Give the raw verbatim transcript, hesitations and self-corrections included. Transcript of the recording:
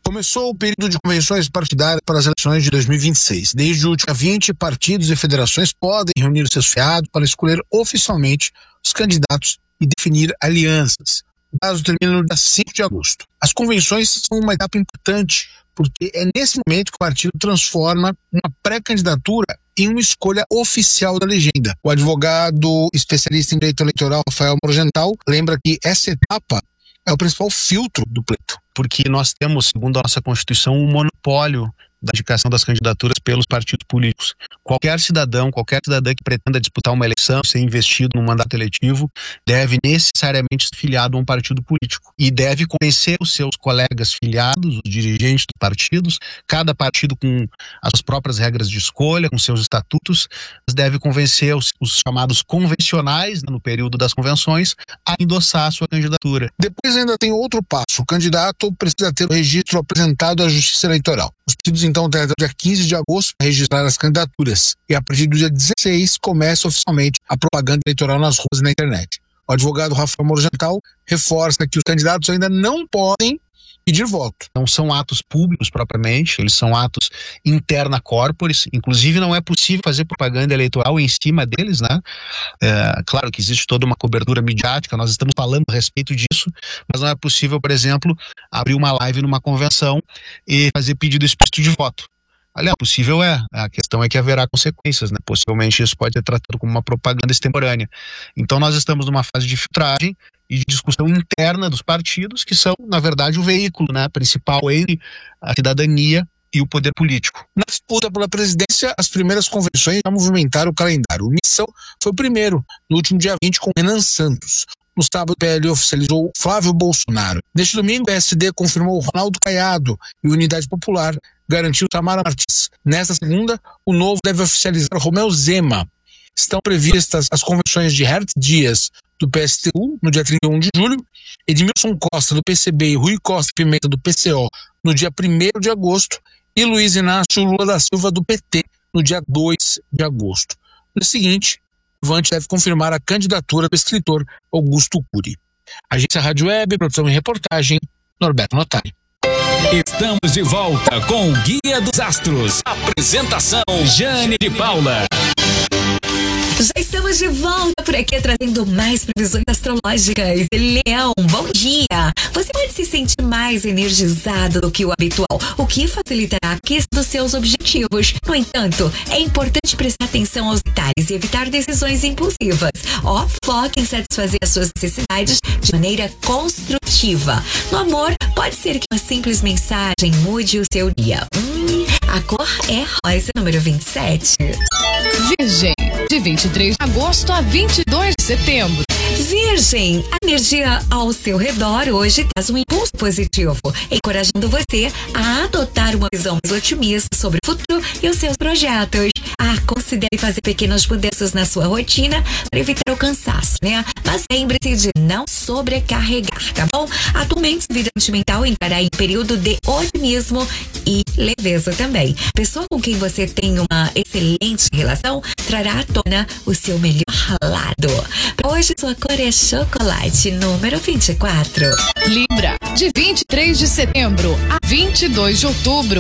Começou o período de convenções partidárias para as eleições de dois mil e vinte e seis. Desde o último dia vinte, partidos e federações podem reunir seus filiados para escolher oficialmente os candidatos e definir alianças. O prazo termina no dia cinco de agosto. As convenções são uma etapa importante, porque é nesse momento que o partido transforma uma pré-candidatura em uma escolha oficial da legenda. O advogado especialista em direito eleitoral, Rafael Morgental, lembra que essa etapa é o principal filtro do pleito. Porque nós temos, segundo a nossa Constituição, um monopólio da indicação das candidaturas pelos partidos políticos. Qualquer cidadão, qualquer cidadã que pretenda disputar uma eleição, ser investido num mandato eletivo, deve necessariamente ser filiado a um partido político e deve convencer os seus colegas filiados, os dirigentes dos partidos, cada partido com as suas próprias regras de escolha, com seus estatutos, deve convencer os, os chamados convencionais, no período das convenções, a endossar a sua candidatura. Depois ainda tem outro passo: o candidato precisa ter o registro apresentado à Justiça Eleitoral. Os partidos então têm até o dia quinze de agosto para registrar as candidaturas e a partir do dia dezesseis começa oficialmente a propaganda eleitoral nas ruas e na internet. O advogado Rafael Morgental reforça que os candidatos ainda não podem pedir voto. Não são atos públicos propriamente, eles são atos interna corporis, inclusive não é possível fazer propaganda eleitoral em cima deles, né? É, claro que existe toda uma cobertura midiática, nós estamos falando a respeito disso, mas não é possível, por exemplo, abrir uma live numa convenção e fazer pedido explícito de voto. Aliás, possível é, a questão é que haverá consequências, né? Possivelmente isso pode ser tratado como uma propaganda extemporânea. Então nós estamos numa fase de filtragem e de discussão interna dos partidos, que são, na verdade, o veículo, né, principal entre a cidadania e o poder político. Na disputa pela presidência, as primeiras convenções já movimentaram o calendário. O Missão foi o primeiro, no último dia vinte, com Renan Santos. No sábado, o P L oficializou Flávio Bolsonaro. Neste domingo, o P S D confirmou Ronaldo Caiado e Unidade Popular garantiu Tamara Martins. Nesta segunda, o Novo deve oficializar Romeu Zema. Estão previstas as convenções de Hertz Dias, do P S T U, no dia trinta e um de julho, Edmilson Costa, do P C B, e Rui Costa Pimenta, do P C O, no dia primeiro de agosto, e Luiz Inácio Lula da Silva, do P T, no dia dois de agosto. No seguinte, o Avante deve confirmar a candidatura do escritor Augusto Cury. Agência Rádio Web, produção e reportagem, Norberto Notari. Estamos de volta com o Guia dos Astros. Apresentação, Jane de Paula. Já estamos de volta por aqui trazendo mais previsões astrológicas. Leão, bom dia! Você pode se sentir mais energizado do que o habitual, o que facilitará a conquista dos seus objetivos. No entanto, é importante prestar atenção aos detalhes e evitar decisões impulsivas. Ó, foque em satisfazer as suas necessidades de maneira construtiva. No amor, pode ser que uma simples mensagem mude o seu dia. Hum, a cor é rosa, número vinte e sete. Virgem, de vinte e três de agosto a vinte e dois de setembro. Virgem, a energia ao seu redor hoje traz um impulso positivo, encorajando você a adotar uma visão mais otimista sobre o futuro e os seus projetos. Ah, considere fazer pequenas mudanças na sua rotina para evitar o cansaço, né? Mas lembre-se de não sobrecarregar, tá bom? Atualmente, a vida sentimental entrará em período de otimismo e leveza também. A pessoa com quem você tem uma excelente relação trará à tona o seu melhor lado. Para hoje, sua cor é chocolate, número vinte e quatro. Libra, de vinte e três de setembro a vinte e dois de outubro.